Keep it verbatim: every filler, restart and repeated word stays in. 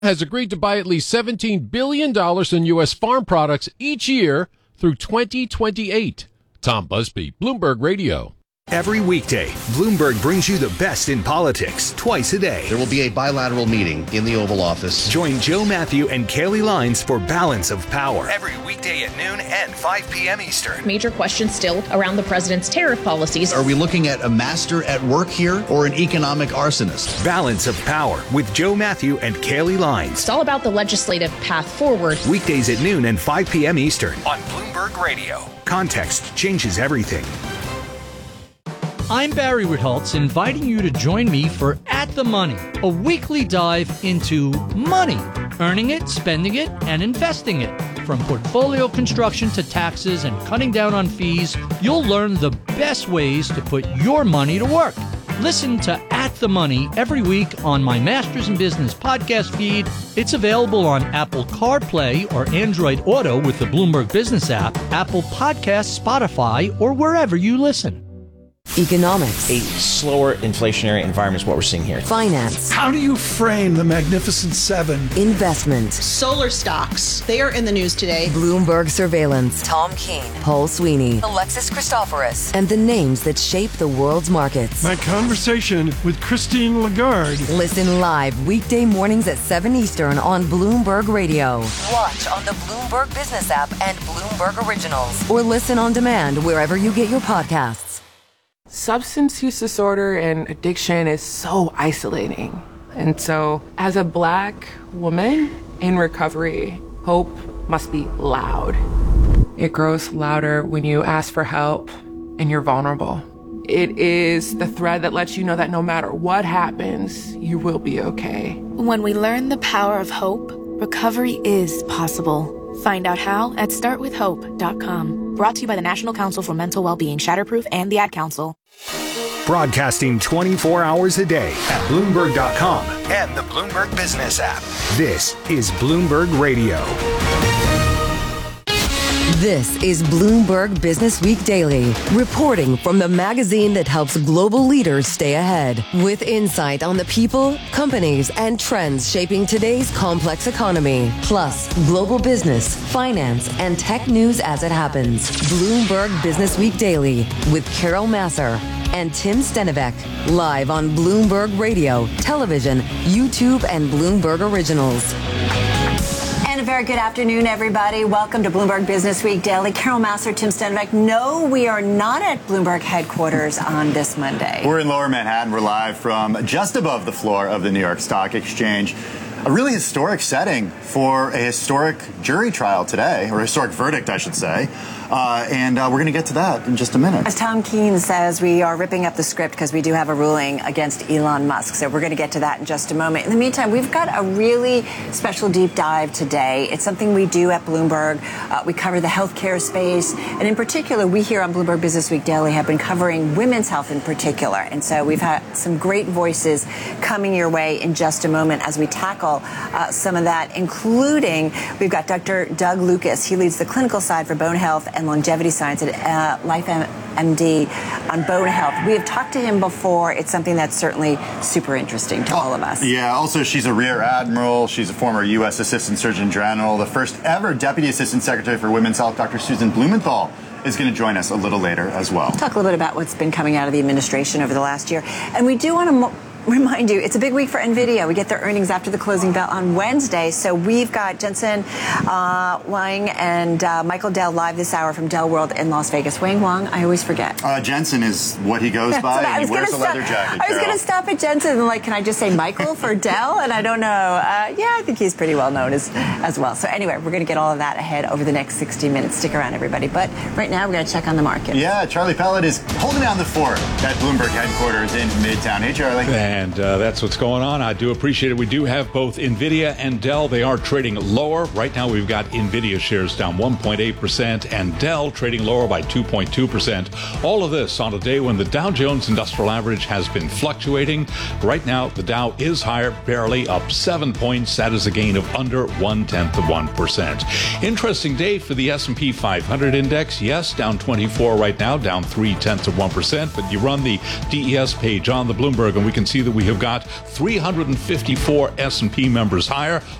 has agreed to buy at least seventeen billion dollars in U S farm products each year through twenty twenty-eight. Tom Busby, Bloomberg Radio. Every weekday, Bloomberg brings you the best in politics twice a day. There will be a bilateral meeting in the Oval Office. Join Joe Matthew and Kaylee Lines for Balance of Power. Every weekday at noon and five p.m. Eastern. Major questions still around the president's tariff policies. Are we looking at a master at work here or an economic arsonist? Balance of Power with Joe Matthew and Kaylee Lines. It's all about the legislative path forward. Weekdays at noon and five p.m. Eastern. On Bloomberg Radio. Context changes everything. I'm Barry Ritholtz, inviting you to join me for At the Money, a weekly dive into money, earning it, spending it, and investing it. From portfolio construction to taxes and cutting down on fees, you'll learn the best ways to put your money to work. Listen to At the Money every week on my Masters in Business podcast feed. It's available on Apple CarPlay or Android Auto with the Bloomberg Business app, Apple Podcasts, Spotify, or wherever you listen. Economics. A slower inflationary environment is what we're seeing here. Finance. How do you frame the Magnificent Seven? Investment. Solar stocks. They are in the news today. Bloomberg Surveillance. Tom Keene. Paul Sweeney. Alexis Christoforous. And the names that shape the world's markets. My conversation with Christine Lagarde. Listen live weekday mornings at seven Eastern on Bloomberg Radio. Watch on the Bloomberg Business app and Bloomberg Originals. Or listen on demand wherever you get your podcasts. Substance use disorder and addiction is so isolating. And so, as a Black woman in recovery, hope must be loud. It grows louder when you ask for help and you're vulnerable. It is the thread that lets you know that no matter what happens, you will be okay. When we learn the power of hope, recovery is possible. Find out how at start with hope dot com. Brought to you by the National Council for Mental Wellbeing, Shatterproof, and the Ad Council. Broadcasting twenty-four hours a day at Bloomberg dot com and the Bloomberg Business app. This is Bloomberg Radio. This is Bloomberg Business Week Daily, reporting from the magazine that helps global leaders stay ahead, with insight on the people, companies, and trends shaping today's complex economy, plus global business, finance, and tech news as it happens. Bloomberg Business Week Daily with Carol Massar and Tim Stenivek, live on Bloomberg Radio, television, YouTube, and Bloomberg Originals. And a very good afternoon, everybody. Welcome to Bloomberg Business Week Daily. Carol Massar, Tim Stenivek. No, we are not at Bloomberg headquarters on this Monday. We're in Lower Manhattan. We're live from just above the floor of the New York Stock Exchange. A really historic setting for a historic jury trial today, or a historic verdict, I should say. Uh, and uh, we're going to get to that in just a minute. As Tom Keene says, we are ripping up the script because we do have a ruling against Elon Musk. So we're going to get to that in just a moment. In the meantime, we've got a really special deep dive today. It's something we do at Bloomberg. Uh, we cover the healthcare space. And in particular, we here on Bloomberg Business Week Daily have been covering women's health in particular. And so we've had some great voices coming your way in just a moment as we tackle uh, some of that, including we've got Doctor Doug Lucas. He leads the clinical side for bone health and longevity science at uh, Life M D on bone health. We have talked to him before. It's something that's certainly super interesting to all of us. Yeah, also she's a Rear Admiral. She's a former U S Assistant Surgeon General, the first ever Deputy Assistant Secretary for Women's Health. Doctor Susan Blumenthal is going to join us a little later as well. Talk a little bit about what's been coming out of the administration over the last year. And we do want to mo- remind you, it's a big week for NVIDIA. We get their earnings after the closing bell on Wednesday. So we've got Jensen uh, Huang and uh, Michael Dell live this hour from Dell World in Las Vegas. Wang Wang, I always forget. Uh, Jensen is what he goes by. I was he wears a stop, leather jacket, I was going to stop at Jensen and like, can I just say Michael for Dell? And I don't know. Uh, yeah, I think he's pretty well known as, as well. So anyway, we're going to get all of that ahead over the next sixty minutes. Stick around, everybody. But right now, we're going to check on the market. Yeah, Charlie Pellet is holding down the fort at Bloomberg headquarters in Midtown. Hey, Charlie. And uh, that's what's going on. I do appreciate it. We do have both NVIDIA and Dell. They are trading lower. Right now, we've got NVIDIA shares down one point eight percent and Dell trading lower by two point two percent. All of this on a day when the Dow Jones Industrial Average has been fluctuating. Right now, the Dow is higher, barely up seven points. That is a gain of under one-tenth of one percent. Interesting day for the S and P five hundred index. Yes, down twenty-four right now, down three-tenths of one percent. But you run the D E S page on the Bloomberg, and we can see see that we have got three hundred fifty-four S and P members higher,